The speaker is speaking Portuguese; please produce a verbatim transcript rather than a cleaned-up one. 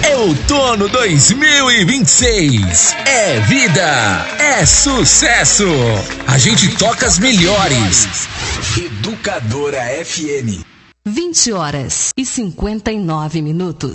É outono dois mil e vinte e seis. É vida, é sucesso. A gente toca as melhores. Educadora F M. vinte horas e cinquenta e nove minutos.